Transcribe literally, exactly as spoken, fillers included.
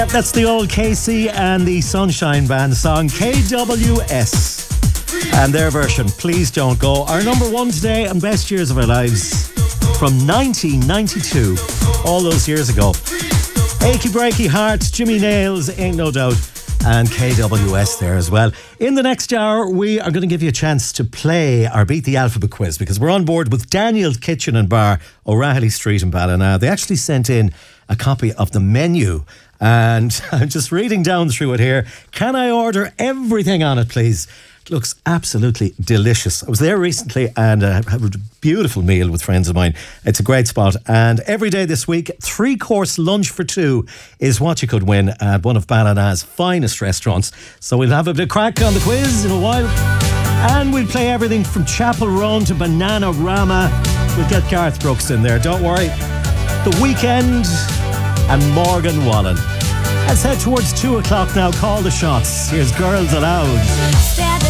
That's the old Casey and the Sunshine Band song K W S and their version Please Don't Go. Our number one today and best years of our lives from nineteen ninety-two, all those years ago. Achy Breaky Heart, Jimmy Nails, Ain't No Doubt, and K W S there as well. In the next hour, we are going to give you a chance to play our Beat the Alphabet quiz because we're on board with Daniel's Kitchen and Bar, O'Reilly Street in Ballina. They actually sent in a copy of the menu and I'm just reading down through it here. Can I order everything on it, please? It looks absolutely delicious. I was there recently and uh, had a beautiful meal with friends of mine. It's a great spot. And every day this week, three-course lunch for two is what you could win at one of Ballina's finest restaurants. So we'll have a bit of crack on the quiz in a while. And we'll play everything from Chapel Run to Banana Rama. We'll get Garth Brooks in there, don't worry. The Weekend and Morgan Wallen. Let's head towards two o'clock now. Call the shots. Here's Girls Aloud.